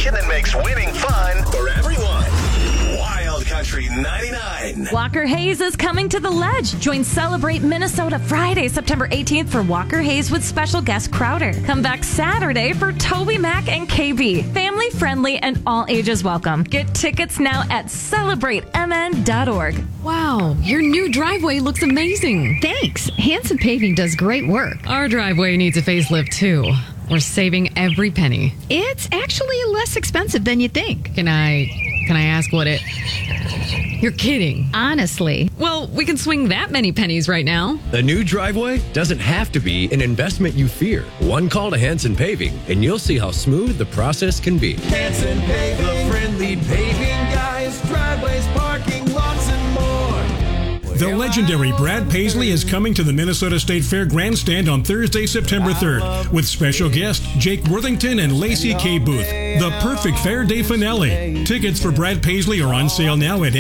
station that makes winning fun for everyone. Wild Country 99. Walker Hayes is coming to the Ledge. Join Celebrate Minnesota Friday, September 18th for Walker Hayes with special guest Crowder. Come back Saturday for Toby Mac and KB. Family friendly and all ages welcome. Get tickets now at celebratemn.org. Wow, your new driveway looks amazing. Thanks. Hanson Paving does great work. Our driveway needs a facelift too. We're saving every penny. It's actually less expensive than you think. Can I ask what it... You're kidding. Honestly. Well, we can swing that many pennies right now. The new driveway doesn't have to be an investment you fear. One call to Hanson Paving, and you'll see how smooth the process can be. Hanson Paving, the friendly paving guys, driveways, parking lots, and more. The legendary Brad Paisley is coming to the Minnesota State Fair Grandstand on Thursday, September 3rd, with special guest Jake Worthington and Lacey K. Booth. The perfect fair day finale. Tickets for Brad Paisley are on sale now at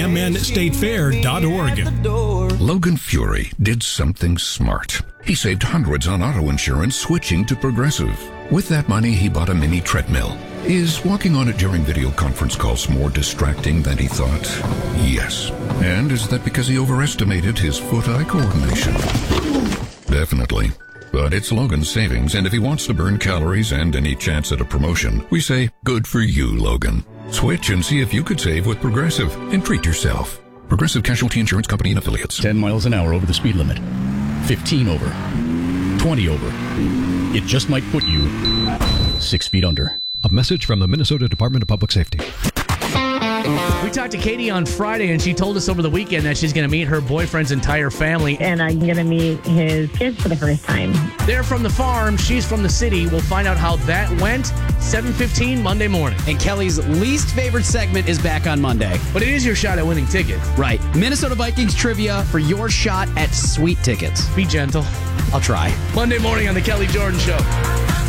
mnstatefair.org. Logan Fury did something smart. He saved hundreds on auto insurance switching to Progressive. With that money, he bought a mini treadmill. Is walking on it during video conference calls more distracting than he thought? Yes. And is that because he overestimated his foot-eye coordination? Definitely. But it's Logan's savings, and if he wants to burn calories and any chance at a promotion, we say, good for you, Logan. Switch and see if you could save with Progressive and treat yourself. Progressive Casualty Insurance Company and Affiliates. 10 miles an hour over the speed limit. 15 over. 20 over. It just might put you 6 feet under. A message from the Minnesota Department of Public Safety. We talked to Katie on Friday, and she told us over the weekend that she's going to meet her boyfriend's entire family. And I'm going to meet his kids for the first time. They're from the farm. She's from the city. We'll find out how that went 7:15 Monday morning. And Kelly's least favorite segment is back on Monday. But it is your shot at winning tickets. Right. Minnesota Vikings trivia for your shot at sweet tickets. Be gentle. I'll try. Monday morning on The Kelly Jordan Show.